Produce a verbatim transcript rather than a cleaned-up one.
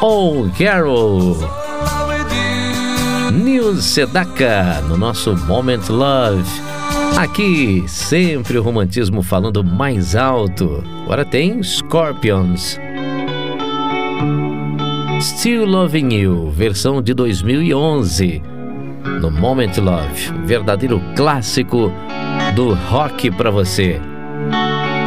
Oh Carol, Neil Sedaka no nosso Moment Love. Aqui sempre o romantismo falando mais alto. Agora tem Scorpions, Still Loving You, versão de dois mil e onze, no Moment Love, verdadeiro clássico do rock pra você.